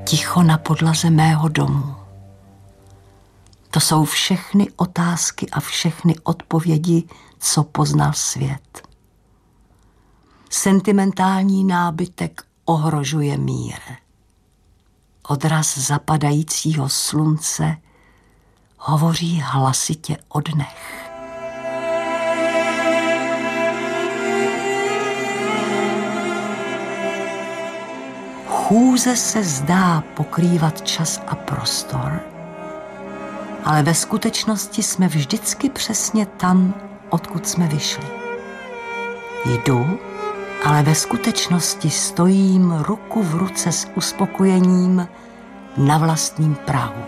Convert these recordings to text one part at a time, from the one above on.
ticho na podlaze mého domu. To jsou všechny otázky a všechny odpovědi, co poznal svět. Sentimentální nábytek ohrožuje mír. Odraz zapadajícího slunce hovoří hlasitě o dnech. Chůze se zdá pokrývat čas a prostor, ale ve skutečnosti jsme vždycky přesně tam, odkud jsme vyšli. Jdu, ale ve skutečnosti stojím ruku v ruce s uspokojením na vlastním prahu.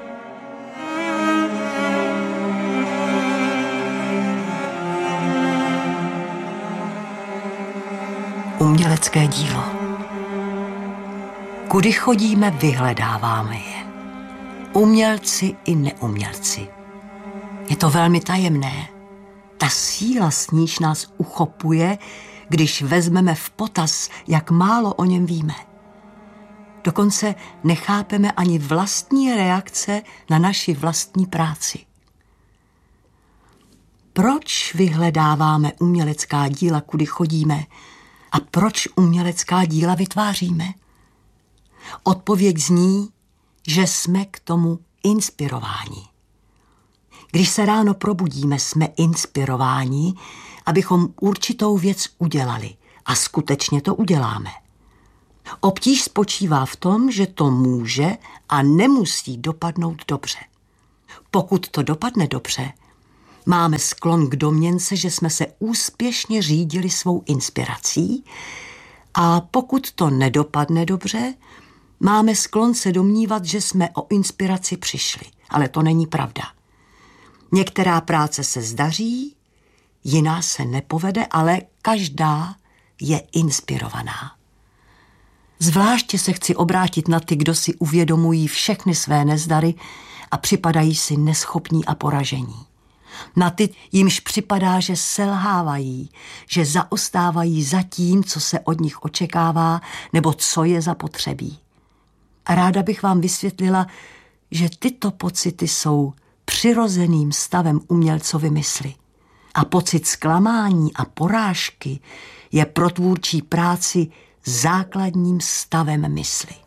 Umělecké dílo. Kudy chodíme, vyhledáváme je. Umělci i neumělci. Je to velmi tajemné. Ta síla, s níž nás uchopuje, když vezmeme v potaz, jak málo o něm víme. Dokonce nechápeme ani vlastní reakce na naši vlastní práci. Proč vyhledáváme umělecká díla, kudy chodíme, a proč umělecká díla vytváříme? Odpověď zní, že jsme k tomu inspirováni. Když se ráno probudíme, jsme inspirováni, abychom určitou věc udělali. A skutečně to uděláme. Obtíž spočívá v tom, že to může a nemusí dopadnout dobře. Pokud to dopadne dobře, máme sklon k domněnce, že jsme se úspěšně řídili svou inspirací, a pokud to nedopadne dobře, máme sklon se domnívat, že jsme o inspiraci přišli. Ale to není pravda. Některá práce se zdaří, jiná se nepovede, ale každá je inspirovaná. Zvláště se chci obrátit na ty, kdo si uvědomují všechny své nezdary a připadají si neschopní a poražení. Na ty, jimž připadá, že selhávají, že zaostávají za tím, co se od nich očekává nebo co je zapotřebí. A ráda bych vám vysvětlila, že tyto pocity jsou přirozeným stavem umělcovy mysli. A pocit zklamání a porážky je pro tvůrčí práci základním stavem mysli.